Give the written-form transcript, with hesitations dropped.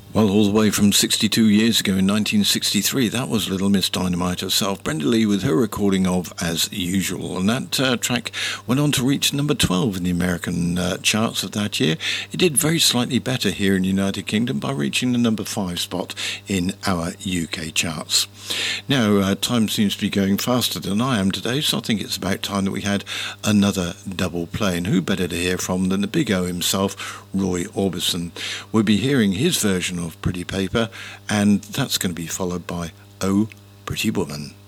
Well, all the way from 62 years ago in 1963, that was Little Miss Dynamite herself, Brenda Lee, with her recording of As Usual. And that track went on to reach number 12 in the American charts of that year. It did very slightly better here in the United Kingdom by reaching the number 5 spot in our UK charts. Now, time seems to be going faster than I am today, so I think it's about time that we had another double play. And who better to hear from than the Big O himself, Roy Orbison. We'll be hearing his version of Pretty Paper, and that's going to be followed by Oh, Pretty Woman.